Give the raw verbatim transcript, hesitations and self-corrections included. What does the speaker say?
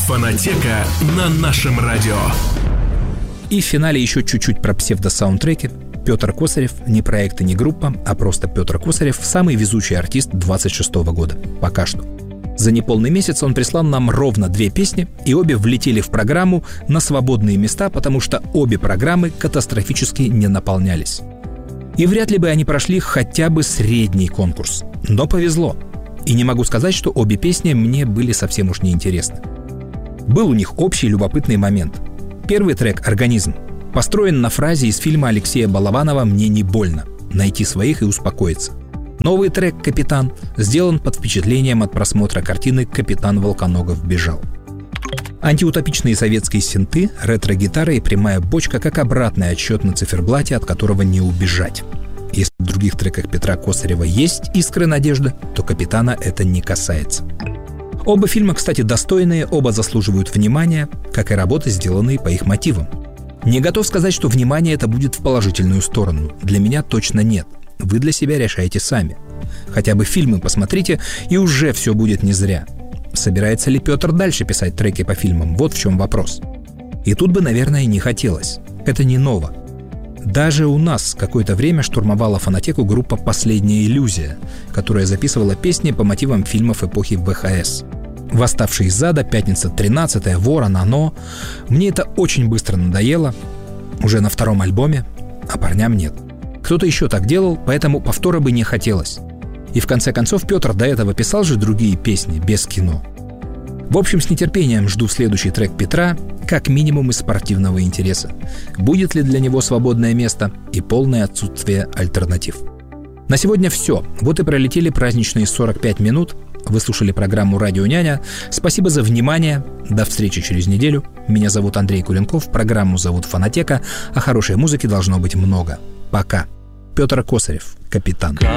Фонотека на нашем радио. И в финале еще чуть-чуть про псевдосаундтреки. Петр Косарев, не проект и не группа, а просто Петр Косарев, самый везучий артист двадцать шестого года. Пока что. За неполный месяц он прислал нам ровно две песни, и обе влетели в программу на свободные места, потому что обе программы катастрофически не наполнялись. И вряд ли бы они прошли хотя бы средний конкурс. Но повезло. И не могу сказать, что обе песни мне были совсем уж неинтересны. Был у них общий любопытный момент. Первый трек «Организм» построен на фразе из фильма Алексея Балабанова «Мне не больно. Найти своих и успокоиться». Новый трек «Капитан» сделан под впечатлением от просмотра картины «Капитан Волконогов бежал». Антиутопичные советские синты, ретро-гитара и прямая бочка как обратный отсчет на циферблате, от которого не убежать. Если в других треках Петра Косарева есть искры надежды, то «Капитана» это не касается. Оба фильма, кстати, достойные, оба заслуживают внимания, как и работы, сделанные по их мотивам. Не готов сказать, что внимание это будет в положительную сторону. Для меня точно нет. Вы для себя решаете сами. Хотя бы фильмы посмотрите, и уже все будет не зря. Собирается ли Петр дальше писать треки по фильмам? Вот в чем вопрос. И тут бы, наверное, не хотелось. Это не ново. Даже у нас какое-то время штурмовала фонотеку группа «Последняя иллюзия», которая записывала песни по мотивам фильмов эпохи вэ ха эс. «Восставший из ада», «Пятница тринадцатая», «Ворон», «Оно». Мне это очень быстро надоело, уже на втором альбоме, а парням нет. Кто-то еще так делал, поэтому повтора бы не хотелось. И в конце концов Петр до этого писал же другие песни, без кино. В общем, с нетерпением жду следующий трек Петра, как минимум из спортивного интереса. Будет ли для него свободное место и полное отсутствие альтернатив. На сегодня все. Вот и пролетели праздничные сорок пять минут. Вы слушали программу «Радио Няня». Спасибо за внимание. До встречи через неделю. Меня зовут Андрей Куренков. Программу зовут «Фонотека». А хорошей музыки должно быть много. Пока. Петр Косарев, «Капитан».